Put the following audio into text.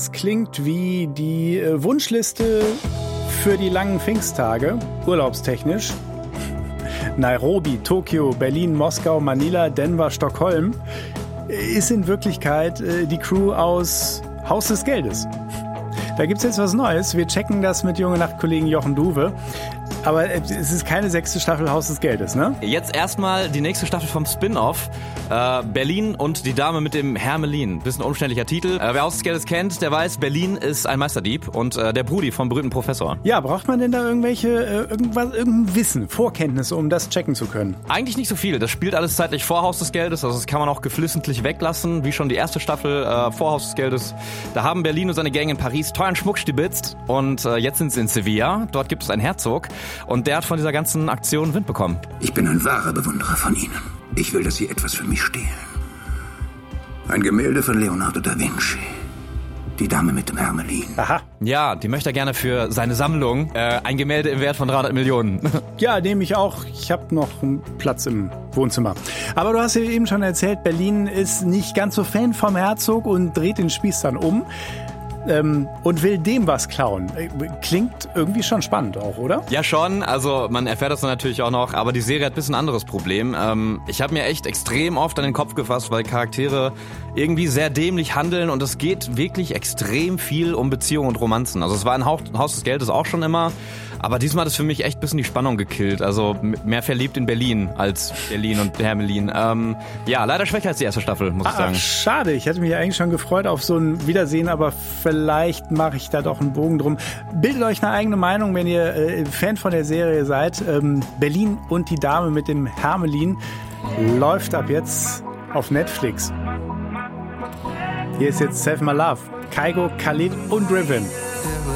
Es klingt wie die Wunschliste für die langen Pfingsttage, urlaubstechnisch. Nairobi, Tokio, Berlin, Moskau, Manila, Denver, Stockholm ist in Wirklichkeit die Crew aus Haus des Geldes. Da gibt's jetzt was Neues. Wir checken das mit Junge Nacht-Kollegen Jochen Duwe. Aber es ist keine 6. Staffel Haus des Geldes, ne? Jetzt erstmal die nächste Staffel vom Spin-Off. Berlin und die Dame mit dem Hermelin. Bisschen umständlicher Titel. Wer Haus des Geldes kennt, der weiß, Berlin ist ein Meisterdieb und der Brudi vom berühmten Professor. Ja, braucht man denn da irgendein Wissen, Vorkenntnisse, um das checken zu können? Eigentlich nicht so viel. Das spielt alles zeitlich vor Haus des Geldes. Also das kann man auch geflissentlich weglassen, wie schon die erste Staffel vor Haus des Geldes. Da haben Berlin und seine Gang in Paris teuren Schmuck stibitzt und jetzt sind sie in Sevilla. Dort gibt es einen Herzog. Und der hat von dieser ganzen Aktion Wind bekommen. Ich bin ein wahrer Bewunderer von Ihnen. Ich will, dass Sie etwas für mich stehlen. Ein Gemälde von Leonardo da Vinci. Die Dame mit dem Hermelin. Aha. Ja, die möchte er gerne für seine Sammlung ein Gemälde im Wert von 300 Millionen. Ja, nehme ich auch. Ich habe noch einen Platz im Wohnzimmer. Aber du hast ja eben schon erzählt, Berlin ist nicht ganz so Fan vom Herzog und dreht den Spieß dann um. Und will dem was klauen. Klingt irgendwie schon spannend auch, oder? Ja, schon. Also man erfährt das dann natürlich auch noch. Aber die Serie hat ein bisschen ein anderes Problem. Ich habe mir echt extrem oft an den Kopf gefasst, weil Charaktere irgendwie sehr dämlich handeln. Und es geht wirklich extrem viel um Beziehungen und Romanzen. Also es war in Haus des Geldes auch schon immer. Aber diesmal hat es für mich echt ein bisschen die Spannung gekillt. Also mehr verliebt in Berlin als Berlin und Hermelin. Ja, leider schwächer als die erste Staffel, muss ich sagen. Schade. Ich hätte mich eigentlich schon gefreut auf so ein Wiedersehen, aber vielleicht mache ich da doch einen Bogen drum. Bildet euch eine eigene Meinung, wenn ihr Fan von der Serie seid. Berlin und die Dame mit dem Hermelin läuft ab jetzt auf Netflix. Hier ist jetzt Save My Love. Kygo, Khalid und Riven.